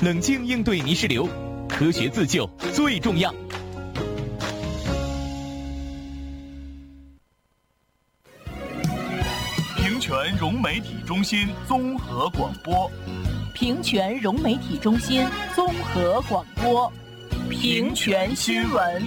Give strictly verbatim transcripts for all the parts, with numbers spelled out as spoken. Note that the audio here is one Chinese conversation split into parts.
冷静应对泥石流，科学自救最重要。 平泉融媒体中心综合广播， 平泉融媒体中心综合广播，平泉新闻。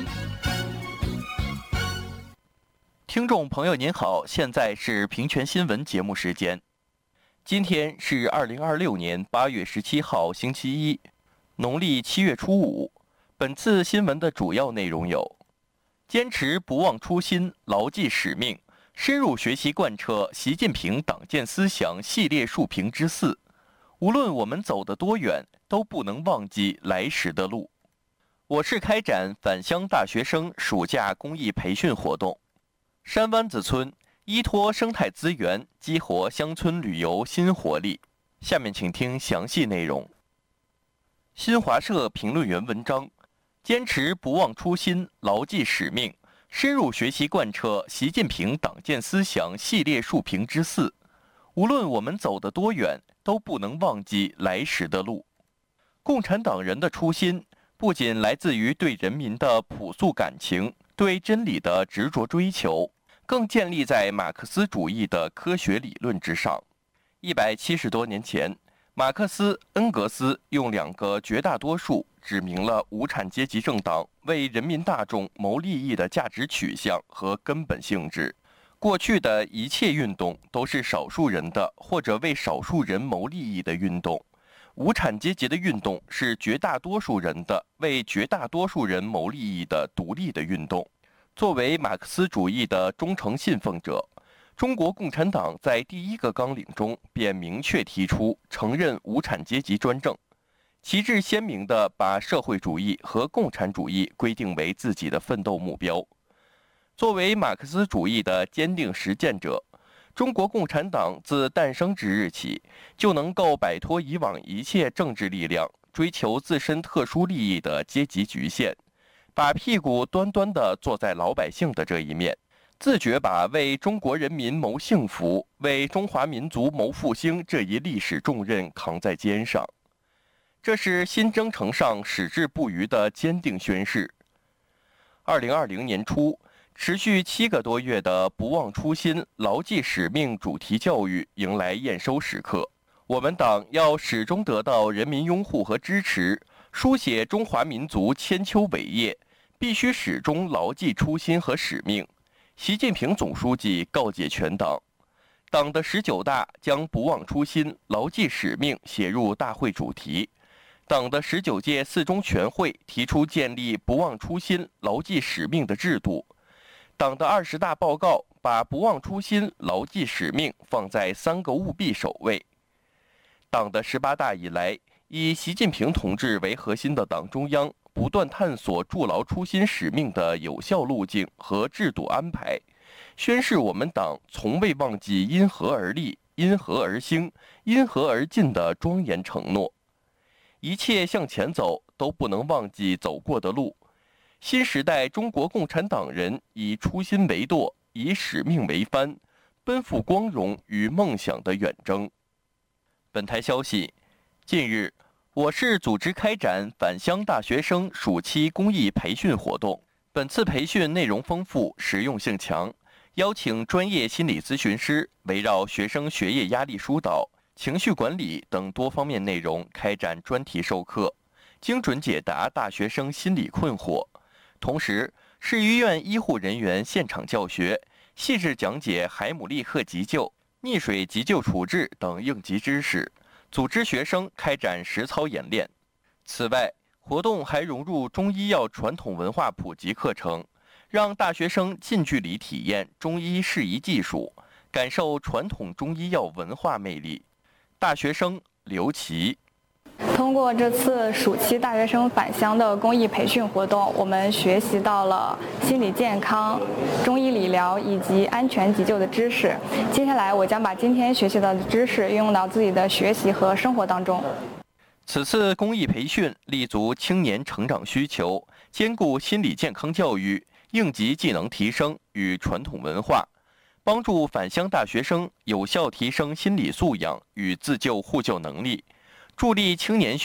听众朋友您好，现在是平泉新闻节目时间。今天是二零二六年八月十七号星期一，农历七月初五。本次新闻的主要内容有：坚持不忘初心，牢记使命，深入学习贯彻习近平党建思想系列述评之四。无论我们走得多远，都不能忘记来时的路。我市开展返乡大学生暑假公益培训活动。山湾子村依托生态资源，激活乡村旅游新活力。下面请听详细内容。新华社评论员文章：坚持不忘初心，牢记使命，深入学习贯彻习近平党建思想系列述评之四。无论我们走得多远，都不能忘记来时的路。共产党人的初心，不仅来自于对人民的朴素感情，对真理的执着追求，更建立在马克思主义的科学理论之上。一百七十多年前，马克思、恩格斯用两个绝大多数指明了无产阶级政党为人民大众谋利益的价值取向和根本性质。过去的一切运动都是少数人的或者为少数人谋利益的运动，无产阶级的运动是绝大多数人的为绝大多数人谋利益的独立的运动。作为马克思主义的忠诚信奉者，中国共产党在第一个纲领中便明确提出承认无产阶级专政，旗帜鲜明地把社会主义和共产主义规定为自己的奋斗目标。作为马克思主义的坚定实践者，中国共产党自诞生之日起，就能够摆脱以往一切政治力量追求自身特殊利益的阶级局限，把屁股端端地坐在老百姓的这一面，自觉把为中国人民谋幸福、为中华民族谋复兴这一历史重任扛在肩上。这是新征程上矢志不渝的坚定宣誓。二零二零年初，持续七个多月的不忘初心、牢记使命主题教育迎来验收时刻。我们党要始终得到人民拥护和支持，书写中华民族千秋伟业，必须始终牢记初心和使命。习近平总书记告诫全党，党的十九大将不忘初心、牢记使命写入大会主题。党的十九届四中全会提出建立不忘初心、牢记使命的制度。党的二十大报告把不忘初心、牢记使命放在三个务必首位。党的十八大以来，以习近平同志为核心的党中央不断探索筑牢初心使命的有效路径和制度安排，宣示我们党从未忘记因和而立、因和而兴、因和而进的庄严承诺。一切向前走，都不能忘记走过的路。新时代中国共产党人以初心为舵，以使命为帆，奔赴光荣与梦想的远征。本台消息，近日，我市组织开展返乡大学生暑期公益培训活动。本次培训内容丰富，实用性强，邀请专业心理咨询师围绕学生学业压力疏导、情绪管理等多方面内容开展专题授课，精准解答大学生心理困惑。同时，市医院医护人员现场教学，细致讲解海姆立克急救、溺水急救处置等应急知识，组织学生开展实操演练。此外，活动还融入中医药传统文化普及课程，让大学生近距离体验中医适宜技术，感受传统中医药文化魅力。大学生刘琦。 通过这次暑期大学生返乡的公益培训活动，我们学习到了心理健康、中医理疗以及安全急救的知识。接下来，我将把今天学习到的知识运用到自己的学习和生活当中。 此次公益培训立足青年成长需求，兼顾心理健康教育、应急技能提升与传统文化，帮助返乡大学生有效提升心理素养与自救互救能力，助力青年